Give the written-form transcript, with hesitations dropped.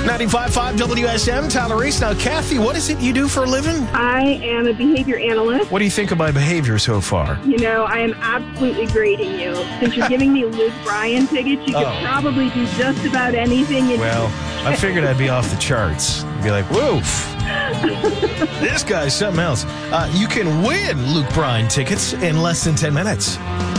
95.5 WSM, Tyler Reese. Now, Kathy, what is it you do for a living? I am a behavior analyst. What do you think of my behavior so far? You know, I am absolutely grading you. Since you're giving me Luke Bryan tickets, you could probably do just about anything. Well, I figured I'd be off the charts. Be like, woof. This guy's something else. You can win Luke Bryan tickets in less than 10 minutes.